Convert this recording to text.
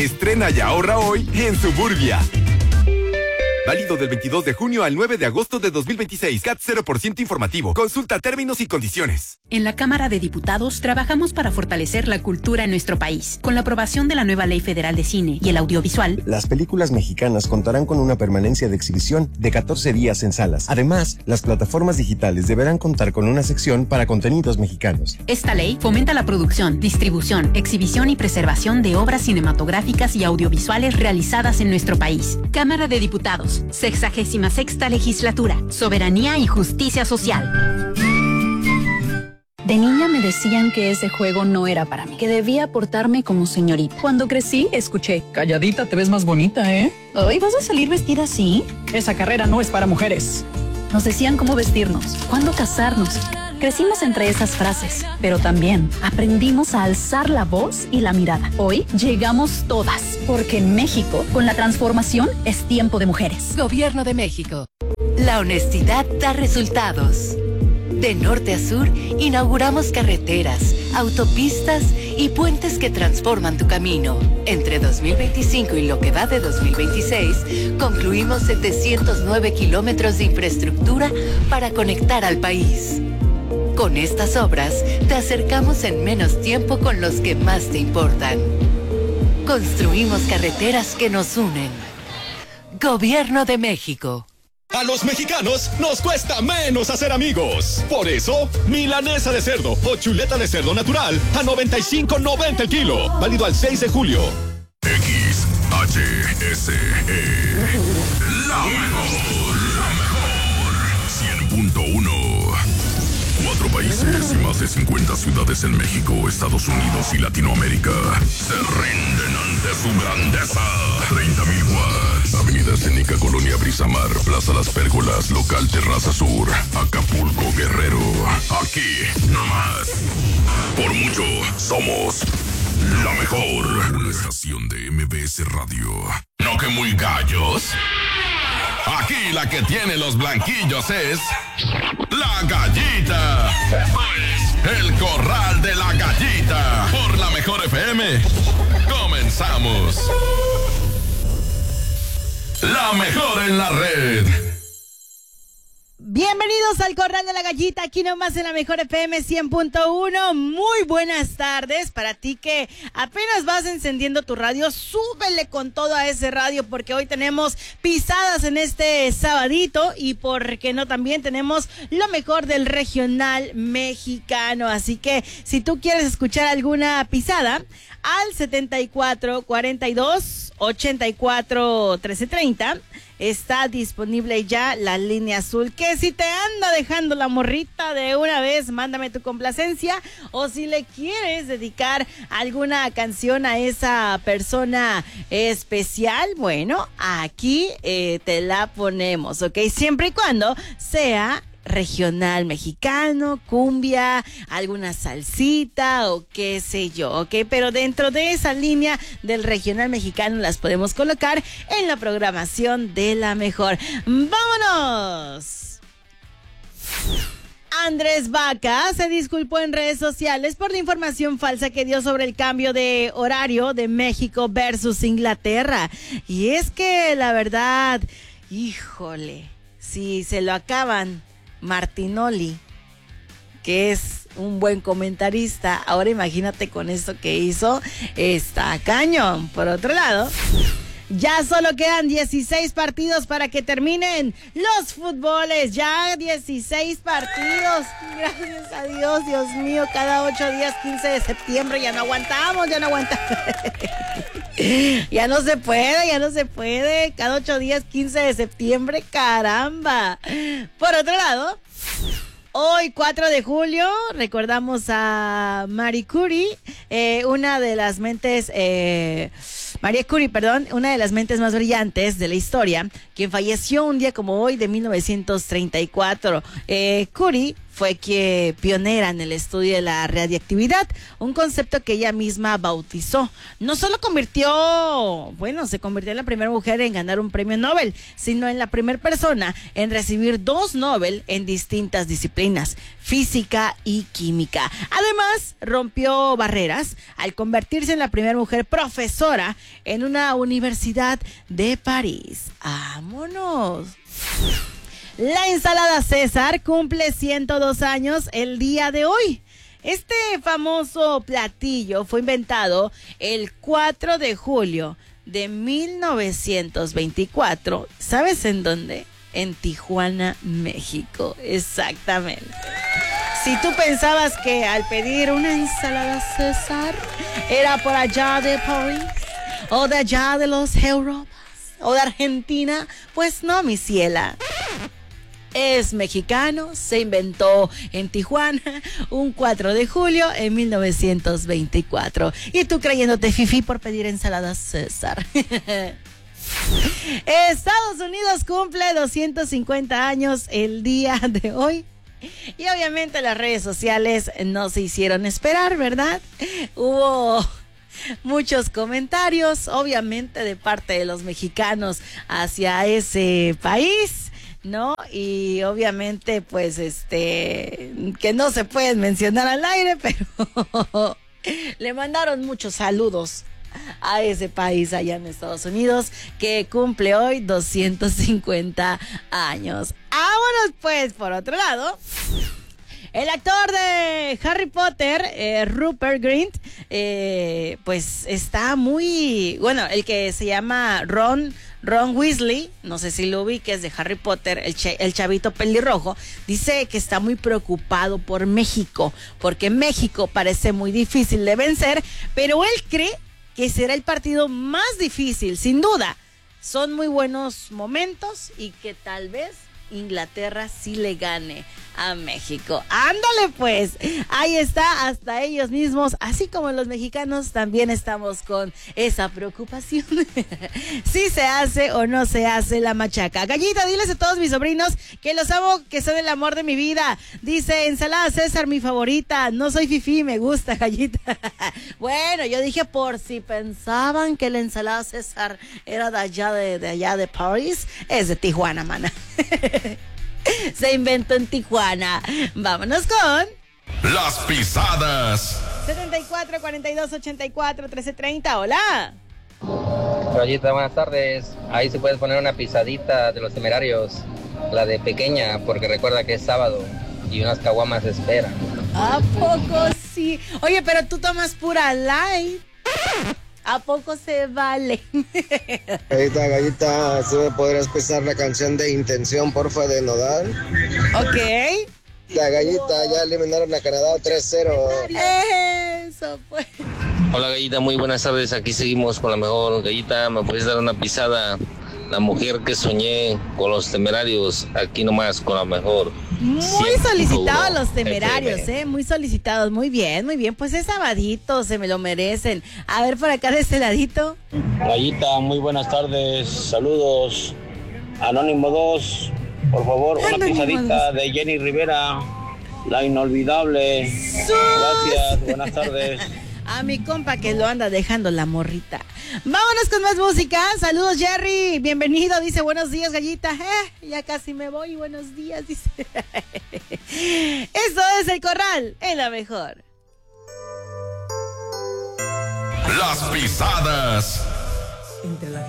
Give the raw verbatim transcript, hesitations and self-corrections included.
Estrena y ahorra hoy en Suburbia. Válido del veintidós de junio al nueve de agosto de dos mil veintiséis. C A T cero por ciento informativo. Consulta términos y condiciones. En la Cámara de Diputados trabajamos para fortalecer la cultura en nuestro país. Con la aprobación de la nueva Ley Federal de Cine y el Audiovisual, las películas mexicanas contarán con una permanencia de exhibición de catorce días en salas. Además, las plataformas digitales deberán contar con una sección para contenidos mexicanos. Esta ley fomenta la producción, distribución, exhibición y preservación de obras cinematográficas y audiovisuales realizadas en nuestro país. Cámara de Diputados, sexagésima sexta legislatura, soberanía y justicia social. De niña me decían que ese juego no era para mí, que debía portarme como señorita. Cuando crecí, escuché: calladita te ves más bonita, ¿eh? ¿Hoy vas a salir vestida así? Esa carrera no es para mujeres. Nos decían cómo vestirnos, cuándo casarnos. Crecimos entre esas frases, pero también aprendimos a alzar la voz y la mirada. Hoy llegamos todas, porque en México, con la transformación, es tiempo de mujeres. Gobierno de México. La honestidad da resultados. De norte a sur, inauguramos carreteras, autopistas y puentes que transforman tu camino. Entre dos mil veinticinco y lo que va de dos mil veintiséis, concluimos setecientos nueve kilómetros de infraestructura para conectar al país. Con estas obras, te acercamos en menos tiempo con los que más te importan. Construimos carreteras que nos unen. Gobierno de México. A los mexicanos nos cuesta menos hacer amigos. Por eso, milanesa de cerdo o chuleta de cerdo natural a noventa y cinco noventa el kilo. Válido al seis de julio. X H S E. La mejor, la mejor. cien punto uno. Cuatro países y más de cincuenta ciudades en México, Estados Unidos y Latinoamérica se rinden ante su grandeza. treinta mil watts. Avenida Escénica, Colonia Brisamar, Plaza Las Pérgolas, Local Terraza Sur, Acapulco, Guerrero. Aquí, no más. Por mucho, somos la mejor. Una estación de M B S Radio. ¿No que muy gallos? Aquí la que tiene los blanquillos es la Gallita. Pues el corral de la Gallita. Por la mejor F M. Comenzamos. La mejor en la red. Bienvenidos al Corral de la Gallita, aquí nomás en la mejor F M cien punto uno. Muy buenas tardes para ti que apenas vas encendiendo tu radio. Súbele con todo a ese radio porque hoy tenemos pisadas en este sabadito y porque no también tenemos lo mejor del regional mexicano. Así que si tú quieres escuchar alguna pisada, al setenta y cuatro cuarenta y dos ochenta y cuatro trece treinta está disponible ya la línea azul, que si te anda dejando la morrita de una vez, mándame tu complacencia, o si le quieres dedicar alguna canción a esa persona especial, bueno, aquí eh, te la ponemos, ¿ok? Siempre y cuando sea regional mexicano, cumbia, alguna salsita o qué sé yo, ¿ok? Pero dentro de esa línea del regional mexicano las podemos colocar en la programación de la mejor. ¡Vámonos! Andrés Vaca se disculpó en redes sociales por la información falsa que dio sobre el cambio de horario de México versus Inglaterra. Y es que la verdad, híjole, si se lo acaban Martinoli, que es un buen comentarista, ahora imagínate con esto que hizo, está cañón. Por otro lado, ya solo quedan dieciséis partidos para que terminen los fútboles, ya dieciséis partidos, gracias a Dios, Dios mío, cada ocho días, quince de septiembre, ya no aguantamos, ya no aguantamos. Ya no se puede, ya no se puede. Cada ocho días, quince de septiembre, caramba. Por otro lado, hoy cuatro de julio recordamos a Marie Curie, eh, una de las mentes... Eh, Marie Curie, perdón, una de las mentes más brillantes de la historia, quien falleció un día como hoy de mil novecientos treinta y cuatro. Eh, Curie fue que pionera en el estudio de la radiactividad, un concepto que ella misma bautizó. No solo convirtió, bueno, se convirtió en la primera mujer en ganar un premio Nobel, sino en la primera persona en recibir dos Nobel en distintas disciplinas, física y química. Además, rompió barreras al convertirse en la primera mujer profesora en una universidad de París. ¡Vámonos! La ensalada César cumple ciento dos años el día de hoy. Este famoso platillo fue inventado el cuatro de julio de mil novecientos veinticuatro. ¿Sabes en dónde? En Tijuana, México. Exactamente. Si tú pensabas que al pedir una ensalada César era por allá de París o de allá de los Europas o de Argentina, pues no, mi ciela. Es mexicano, se inventó en Tijuana un cuatro de julio en mil novecientos veinticuatro. Y tú creyéndote fifí por pedir ensalada César. Estados Unidos cumple doscientos cincuenta años el día de hoy. Y obviamente las redes sociales no se hicieron esperar, ¿verdad? Hubo muchos comentarios, obviamente de parte de los mexicanos hacia ese país, ¿no? Y obviamente, pues, este, que no se pueden mencionar al aire, pero le mandaron muchos saludos a ese país allá en Estados Unidos que cumple hoy doscientos cincuenta años. Vámonos pues por otro lado. El actor de Harry Potter, eh, Rupert Grint, eh, pues está muy, bueno, el que se llama Ron, Ron Weasley, no sé si lo ubiques, de Harry Potter, el, ch- el chavito pelirrojo, dice que está muy preocupado por México, porque México parece muy difícil de vencer, pero él cree que será el partido más difícil, sin duda. Son muy buenos momentos y que tal vez Inglaterra sí le gane a México. Ándale pues, ahí está, hasta ellos mismos, así como los mexicanos, también estamos con esa preocupación. Si se hace o no se hace la machaca. Gallita, diles a todos mis sobrinos que los amo, que son el amor de mi vida. Dice, ensalada César, mi favorita. No soy fifí, me gusta, Gallita. Bueno, yo dije, por si pensaban que la ensalada César era de allá de, de allá de París, es de Tijuana, mana. Se inventó en Tijuana. Vámonos con Las Pisadas. setenta y cuatro, cuarenta y dos, ochenta y cuatro, trece treinta. Hola. Gallita, buenas tardes. Ahí se puede poner una pisadita de los Temerarios, la de pequeña, porque recuerda que es sábado y unas caguamas esperan. ¿A poco sí? Oye, pero tú tomas pura light. ¿A poco se vale? Gallita, Gallita, ¿sí me podrías pesar la canción de Intención, porfa, de Nodal? Ok. La Gallita, ya eliminaron a Canadá tres cero. Eso pues. Hola Gallita, muy buenas tardes. Aquí seguimos con la mejor. Gallita, ¿me puedes dar una pisada? La mujer que soñé con los Temerarios, aquí nomás con la mejor. Muy solicitados los Temerarios, F M. eh, muy solicitados, muy bien, muy bien, pues es sabadito, se me lo merecen. A ver por acá de este ladito. Gallita, muy buenas tardes, saludos. Anónimo dos, por favor, una Anónimo pisadita dos. De Jenny Rivera, la inolvidable. ¡Sus! Gracias, buenas tardes. A mi compa que lo anda dejando la morrita. Vámonos con más música. Saludos, Jerry. Bienvenido. Dice, buenos días, Gallita. Eh, ya casi me voy. Buenos días, dice. Eso es El Corral, en la mejor. Las Pisadas.